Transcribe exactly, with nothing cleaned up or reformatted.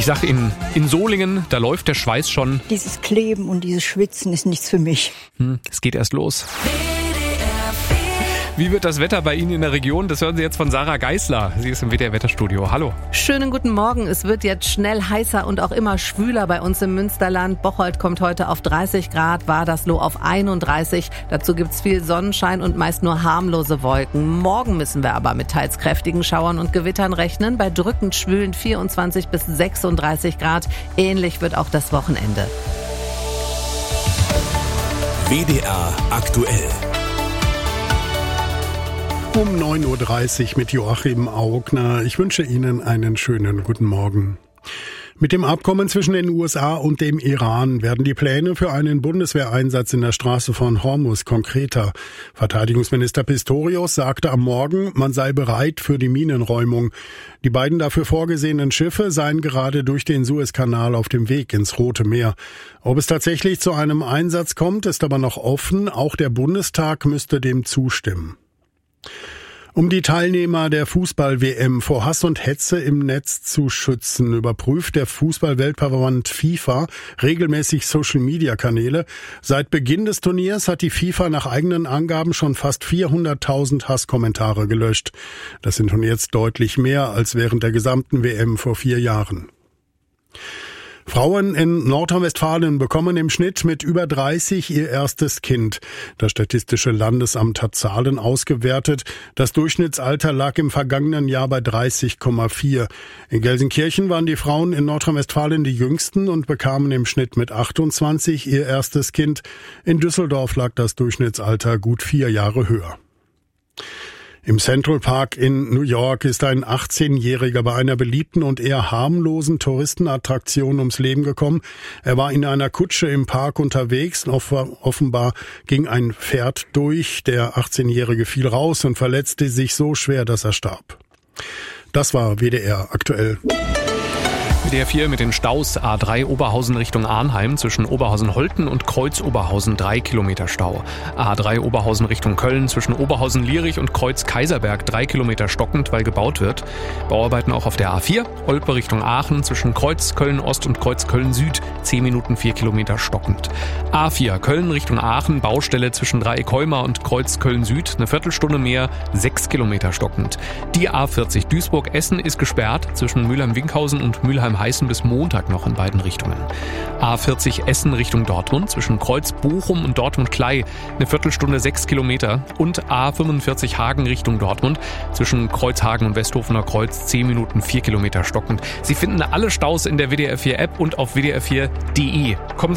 sag Ihnen, in Solingen, da läuft der Schweiß schon. Dieses Kleben und dieses Schwitzen ist nichts für mich. Hm, es geht erst los. Wie wird das Wetter bei Ihnen in der Region? Das hören Sie jetzt von Sarah Geisler. Sie ist im W D R-Wetterstudio. Hallo. Schönen guten Morgen. Es wird jetzt schnell heißer und auch immer schwüler bei uns im Münsterland. Bocholt kommt heute auf dreißig Grad, Wadersloh auf einunddreißig. Dazu gibt's viel Sonnenschein und meist nur harmlose Wolken. Morgen müssen wir aber mit teils kräftigen Schauern und Gewittern rechnen. Bei drückend schwülen vierundzwanzig bis sechsunddreißig Grad. Ähnlich wird auch das Wochenende. W D R aktuell. Um neun Uhr dreißig mit Joachim Augner. Ich wünsche Ihnen einen schönen guten Morgen. Mit dem Abkommen zwischen den U S A und dem Iran werden die Pläne für einen Bundeswehreinsatz in der Straße von Hormuz konkreter. Verteidigungsminister Pistorius sagte am Morgen, man sei bereit für die Minenräumung. Die beiden dafür vorgesehenen Schiffe seien gerade durch den Suezkanal auf dem Weg ins Rote Meer. Ob es tatsächlich zu einem Einsatz kommt, ist aber noch offen. Auch der Bundestag müsste dem zustimmen. Um die Teilnehmer der Fußball-W M vor Hass und Hetze im Netz zu schützen, überprüft der Fußball-Weltverband FIFA regelmäßig Social-Media-Kanäle. Seit Beginn des Turniers hat die FIFA nach eigenen Angaben schon fast vierhunderttausend Hasskommentare gelöscht. Das sind nun jetzt deutlich mehr als während der gesamten W M vor vier Jahren. Frauen in Nordrhein-Westfalen bekommen im Schnitt mit über dreißig ihr erstes Kind. Das Statistische Landesamt hat Zahlen ausgewertet. Das Durchschnittsalter lag im vergangenen Jahr bei dreißig Komma vier. In Gelsenkirchen waren die Frauen in Nordrhein-Westfalen die jüngsten und bekamen im Schnitt mit achtundzwanzig ihr erstes Kind. In Düsseldorf lag das Durchschnittsalter gut vier Jahre höher. Im Central Park in New York ist ein achtzehnjähriger bei einer beliebten und eher harmlosen Touristenattraktion ums Leben gekommen. Er war in einer Kutsche im Park unterwegs. Offenbar ging ein Pferd durch. Der achtzehnjährige fiel raus und verletzte sich so schwer, dass er starb. Das war W D R aktuell. W D R vier mit den Staus. A drei Oberhausen Richtung Arnheim zwischen Oberhausen-Holten und Kreuz-Oberhausen drei Kilometer Stau. A drei Oberhausen Richtung Köln zwischen Oberhausen-Lierich und Kreuz-Kaiserberg drei Kilometer stockend, weil gebaut wird. Bauarbeiten auch auf der A vier. Olpe Richtung Aachen zwischen Kreuz Köln-Ost und Kreuz Köln-Süd zehn Minuten vier Kilometer stockend. A vier Köln Richtung Aachen, Baustelle zwischen Dreieck-Heuma und Kreuz Köln-Süd eine Viertelstunde mehr, sechs Kilometer stockend. Die A vierzig Duisburg-Essen ist gesperrt zwischen Mülheim-Winkhausen und Mülheim heißen bis Montag noch in beiden Richtungen. A vierzig Essen Richtung Dortmund zwischen Kreuz Bochum und Dortmund-Klei eine Viertelstunde sechs Kilometer und A fünfundvierzig Hagen Richtung Dortmund zwischen Kreuzhagen und Westhofener Kreuz zehn Minuten vier Kilometer stockend. Sie finden alle Staus in der W D R vier App und auf W D R vier Punkt de. Kommen Sie